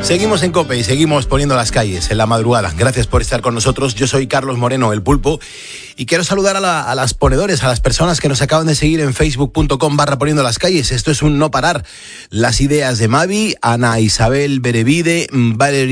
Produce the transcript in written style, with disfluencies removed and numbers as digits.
Seguimos en COPE y seguimos poniendo las calles en la madrugada. Gracias por estar con nosotros. Yo soy Carlos Moreno, el Pulpo, y quiero saludar a las ponedores, a las personas que nos acaban de seguir en facebook.com/poniendo las calles. Esto es un no parar. Las ideas de Mavi, Ana Isabel Berevide, Valerie